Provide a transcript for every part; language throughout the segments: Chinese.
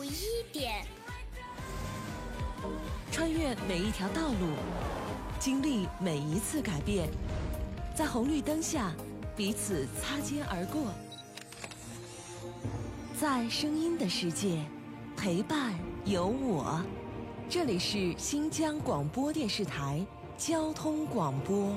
1点。 穿越每一条道路，经历每一次改变，在红绿灯下彼此擦肩而过，在声音的世界陪伴有我。这里是新疆广播电视台交通广播。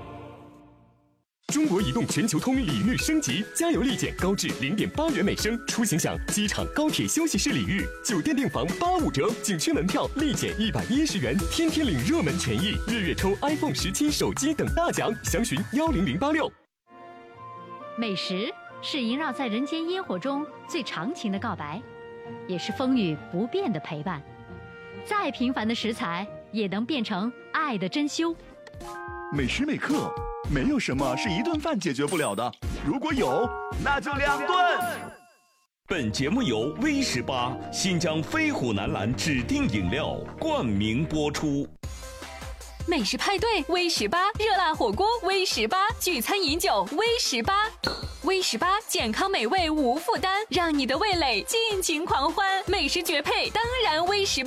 中国移动全球通礼遇升级，加油立减高至0.8元每升，出行享机场、高铁休息室礼遇，酒店订房85折，景区门票立减110元，天天领热门权益，月月抽 iPhone 17手机等大奖，详询10086。 美食是萦绕在人间烟火中最长情的告白，也是风雨不变的陪伴。再平凡的食材也能变成爱的珍馐。 每时每刻，没有什么是一顿饭解决不了的，如果有，那就2顿。 本节目由威18新疆飞虎南蓝指定饮料冠名播出。 美食派对威18，热辣火锅威18，聚餐饮酒威18。威18健康美味无负担，让你的味蕾尽情狂欢。美食绝配，当然威18。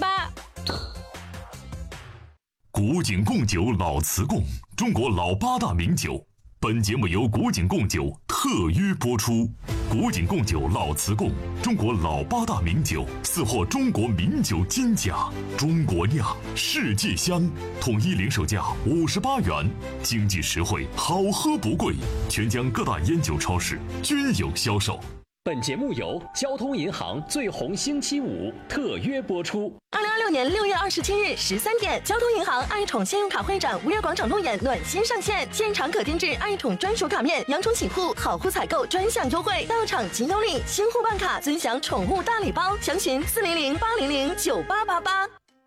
古井贡酒老瓷贡，中国老8大名酒。本节目由古井贡酒特约播出。古井贡酒老瓷贡，中国老8大名酒，4获中国名酒金奖。中国酿，世界香，统一零售价58元，经济实惠，好喝不贵。全疆各大烟酒超市均有销售。 本节目由交通银行最红星期5特约播出。 2026年6月27日13点，交通银行爱宠信用卡会展五月广场路演暖心上线，现场可定制爱宠专属卡面，养宠起户好户采购专享优惠，到场即有礼，新户办卡尊享宠物大礼包，详询400-800-9888。